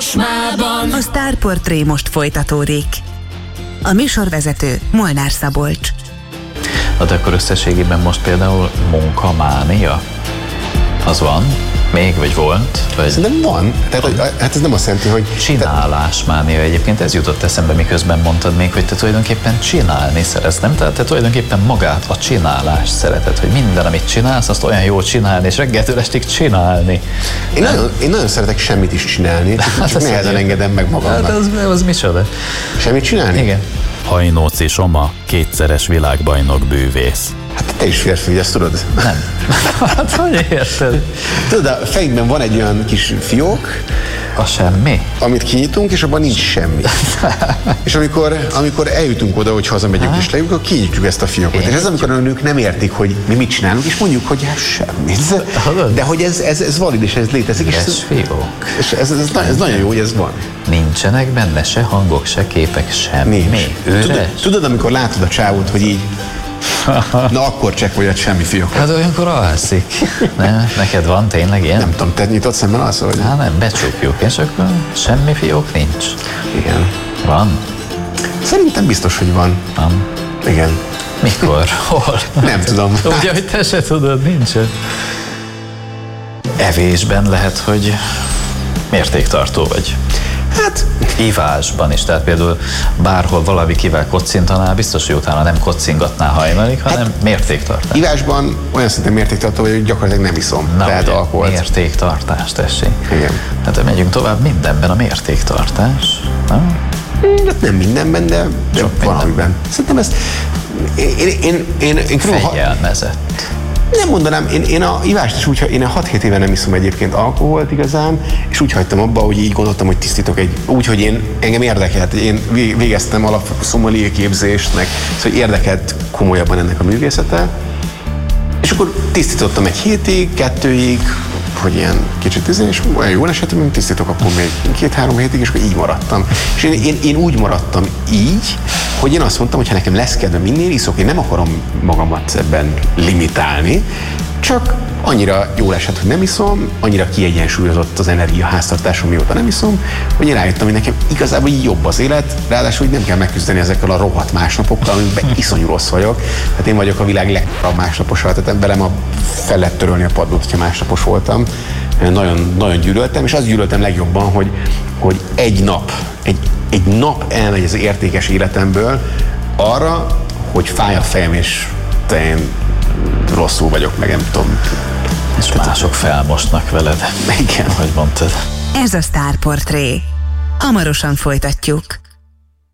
kocsmában. A Sztárportré most folytatódik. A műsorvezető Molnár Szabolcs. De akkor összességében most például munkamánia? Az van? Még, vagy volt? Vagy... Szerintem van. Tehát, hát ez nem azt jelenti, hogy... Csinálásmánia egyébként, ez jutott eszembe, miközben mondtad még, hogy te tulajdonképpen csinálni szeretsz, nem? Tehát te tulajdonképpen magát, a csinálást szereted, hogy minden, amit csinálsz, azt olyan jól csinálni, és reggeltől estig csinálni. Én nagyon szeretek semmit is csinálni, csak nehezen engedem meg magamnak. Hát az micsoda? Semmit csinálni? Igen. Hajnóci Soma, 2-szeres világbajnok bűvész. Hát te is férfi, ezt tudod? Nem. Hát hogy érted? Tudod, a fejünkben van egy olyan kis fiók, A semmi? amit kinyitunk, és abban nincs semmi. És amikor eljutunk oda, hogy hazamegyünk és lejutunk, akkor kinyitjuk ezt a fiókot. És ez amikor a nők nem értik, hogy mi mit csinálunk, és mondjuk, hogy hát semmit. De hogy ez valid, és ez létezik. Üres fiók. És ez nagyon jó, hogy ez van. Nincsenek benne se hangok, se képek, semmi. Nincs. Üres? Tudod, amikor látod a csávót, hogy így na akkor csekkoljad semmi fiókot. Hát olyankor alszik. Nem? Neked van tényleg ilyen? Nem tudom, te nyitott szemben alszol, hogy... Hát nem, becsukjuk, és akkor semmi fiók nincs. Igen. Van? Szerintem biztos, hogy van. Van. Igen. Mikor? Hol? Nem tudom. Ugye, hogy te se tudod, nincs. Evésben lehet, hogy mértéktartó vagy. Hát... Ivásban is, tehát például bárhol valakivel kocintanál, biztos, hogy utána nem kocingatnál hajnalig, hanem mértéktartás. Ivásban olyan szinten mértéktartó vagy, hogy gyakorlatilag nem iszom. Na, tehát ugye, alkoholt. mértéktartás, tessék. Igen. Hát megyünk tovább, mindenben a mértéktartás. Nem? Nem mindenben, de valamiben. Szerintem ezt... Én Fegyelmezett. nem mondanám, én a ivást is úgy, én 6-7 éve nem iszom egyébként alkoholt igazán, és úgy hagytam abba, hogy így gondoltam, hogy tisztítok úgy, hogy engem érdekelt, én végeztem alapszomelié képzést, meg szóval érdekelt komolyabban ennek a művészete, és akkor tisztítottam egy hétig, 2-ig, hogy ilyen kicsit és olyan jól esetben tisztítok, akkor még 2-3 hétig, és akkor így maradtam. És én úgy maradtam így, hogy én azt mondtam, hogy ha nekem lesz kedvem minél iszok, én nem akarom magamat ebben limitálni, csak annyira jól esett, hogy nem iszom, annyira kiegyensúlyozott az energiaháztartásom, mióta nem iszom, hogy én rájöttem, hogy nekem igazából jobb az élet, ráadásul hogy nem kell megküzdeni ezekkel a rohadt másnapokkal, amikben iszonyú rossz vagyok. Hát én vagyok a világ legjobb másnaposa, tehát velem fel lehet törölni a padlót, hogyha másnapos voltam. Nagyon, nagyon gyűlöltem, és azt gyűlöltem legjobban, hogy egy nap elmegy az értékes életemből arra, hogy fáj a fejem, és én rosszul vagyok, meg nem tudom. És mások felmosnak veled. Igen. Hogy mondtad. Ez a Sztárportré. Hamarosan folytatjuk.